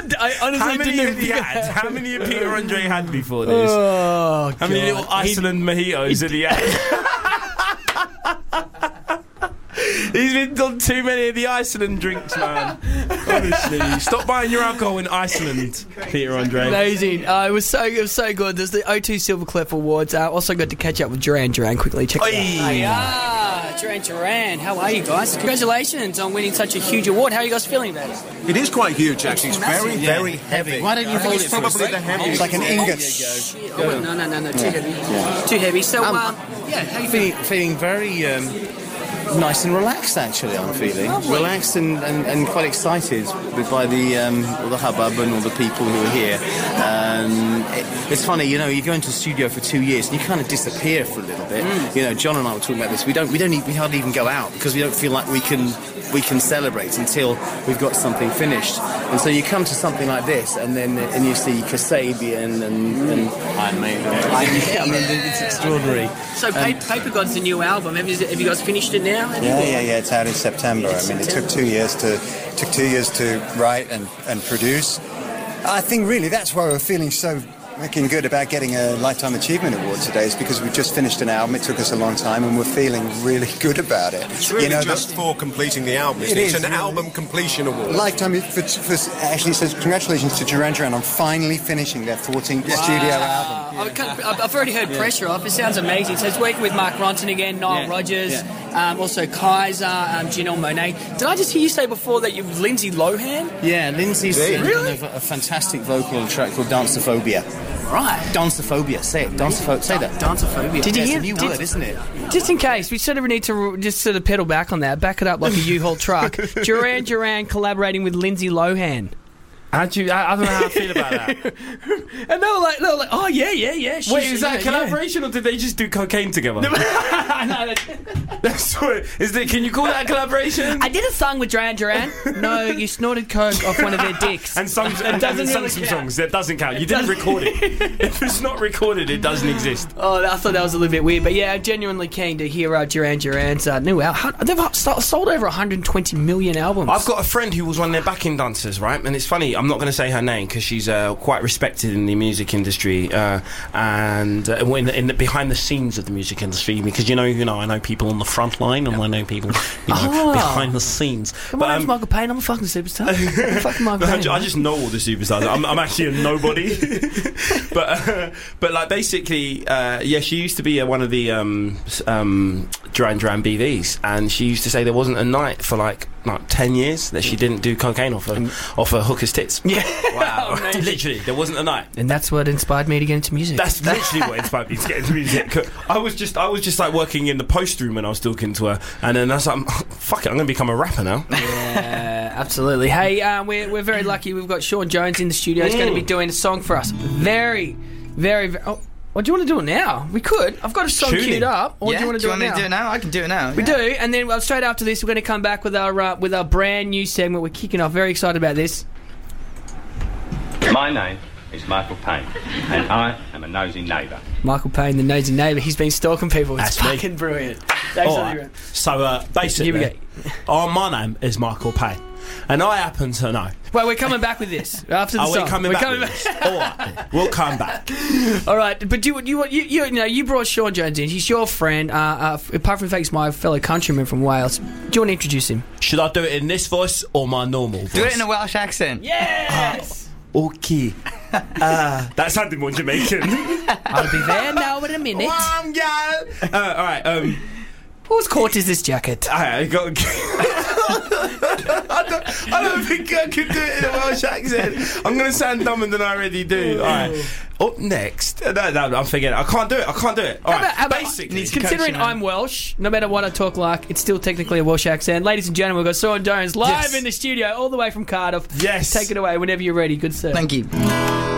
I honestly didn't. How many had Peter Andre had before this? Oh, How many little Iceland mojitos had he had? He's been done too many of the Iceland drinks, man. Honestly, stop buying your alcohol in Iceland, Peter Andre. Amazing. It was so good. There's the O2 Silverclef Awards. Also got to catch up with Duran Duran quickly. Check it out. Duran Duran. How are you guys? Congratulations on winning such a huge award. How are you guys feeling about it? It is quite huge, actually. It's very, very heavy. Why don't you hold it? It's probably the heaviest. It's like an ingot. No. Too heavy. Too heavy. So, how you Feeling very nice and relaxed, actually. I'm feeling relaxed and quite excited by the hubbub and all the people who are here. It's funny, you go into the studio for 2 years and you kind of disappear for a little bit. John and I were talking about this. We hardly even go out because we don't feel like we can celebrate until we've got something finished. And so you come to something like this, and you see Kasabian and Iron Maiden. It's extraordinary. So Paper God's the new album. Have you guys finished it now? Yeah. It's out in September. It took 2 years to write and produce. I think really that's why we're feeling so freaking good about getting a Lifetime Achievement Award today, is because we've just finished an album. It took us a long time, and we're feeling really good about it. It's really just for completing the album. It's an album completion award. Lifetime actually says congratulations to Duran Duran on finally finishing their 14th studio album. I've already heard Pressure Off. It sounds amazing. So it's working with Mark Ronson again, Nile Rodgers, also Kaiser, Janelle Monáe. Did I just hear you say before that you're Lindsay Lohan? Yeah, Lindsay's done a fantastic vocal on a track called Danceophobia. Right. Danceophobia. Say it. Say that. Danceophobia. Did you hear? It's a new word, isn't it? Just in case, we sort of need to just sort of pedal back on that, back it up like a U-Haul truck. Duran Duran collaborating with Lindsay Lohan. I don't know how I feel about that. And they were like, oh yeah. Wait, is that a collaboration or did they just do cocaine together? That's what. Can you call that a collaboration? I did a song with Duran Duran. No, you snorted coke off one of their dicks. and sung some songs. That doesn't count. You didn't record it. If it's not recorded, it doesn't exist. Oh, I thought that was a little bit weird. But yeah, I'm genuinely keen to hear Duran Duran's new album. They've sold over 120 million albums. I've got a friend who was one of their backing dancers, right? And it's funny, I'm not going to say her name because she's quite respected in the music industry and in the behind the scenes of the music industry, because I know people on the front line and I know people behind the scenes. My name's Michael Payne. I'm a fucking superstar. I'm fucking Michael Payne. I just know all the superstars. I'm actually a nobody. but like basically, she used to be one of the Duran Duran BVs, and she used to say there wasn't a night for like 10 years that she didn't do cocaine off her hooker's tits. Yeah. Wow. Literally, there wasn't a night. And that's what inspired me to get into music. That's literally what inspired me to get into music. I was just like working in the post room when I was talking to her, and then I was like, fuck it, I'm going to become a rapper now. Yeah, absolutely. Hey, we're very lucky. We've got Sean Jones in the studio. He's going to be doing a song for us. Very, very, very... Oh, do you want to do it now? We could. I've got a song queued up. Or do you want to do it now? Do you want me to do it now? I can do it now. We do, and then straight after this, we're going to come back with our brand new segment. We're kicking off. Very excited about this. My name is Michael Payne, and I am a nosy neighbour. Michael Payne, the nosy neighbour. He's been stalking people. It's fucking brilliant. Right. So basically, my name is Michael Payne, and I happen to know. Well, we're coming back with this after the song. We're coming back. All right, we'll come back. All right, but you brought Sean Jones in. He's your friend. Apart from the fact he's my fellow countryman from Wales. Do you want to introduce him? Should I do it in this voice or my normal voice? Do it in a Welsh accent. Yes. Okay. That sounded more Jamaican. I'll be there now in a minute. All right. Whose coat is this jacket? I don't think I can do it in a Welsh accent. I'm going to sound dumber than I already do. All right. Up next. No, I'm forgetting. I can't do it. All right. Basically, considering I'm Welsh, no matter what I talk like, it's still technically a Welsh accent. Ladies and gentlemen, we've got Sean Jones live in the studio, all the way from Cardiff. Yes. Take it away whenever you're ready. Good sir. Thank you.